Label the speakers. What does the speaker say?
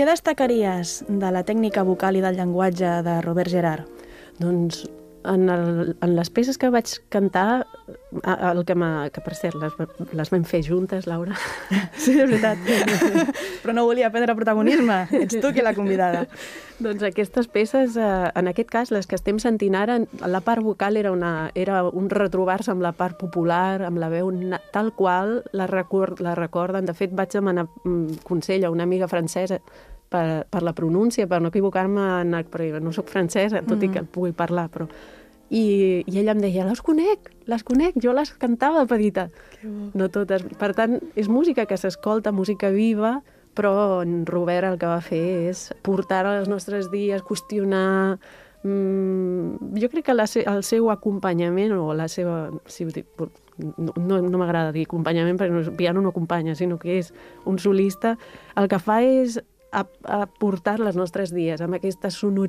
Speaker 1: què destacaries de la tècnica vocal i del llenguatge de Robert Gerhard?
Speaker 2: Doncs en les peces que vaig cantar, que per cert les vam fer juntes, Laura.
Speaker 1: Sí, és veritat. Però no volia prendre protagonisme. Ets tu qui la convidada.
Speaker 2: Doncs aquestes peces, en aquest cas, les que estem sentint ara, la part vocal era un retrobar-se amb la part popular, amb la veu tal qual la recorden. De fet, vaig demanar consell a una amiga francesa per la pronúncia, per no equivocar-me, perquè no soc francesa, tot i que pugui parlar, però... I ella em deia, les conec, jo les cantava de petita. No totes. Per tant, és música que s'escolta, música viva, però en Robert el que va fer és portar als nostres dies, qüestionar... Jo crec que el seu acompanyament, o la seva... No m'agrada dir acompanyament, perquè el piano no acompanya, sinó que és un solista. El que fa és aportar les nostres dies amb aquesta sonoritat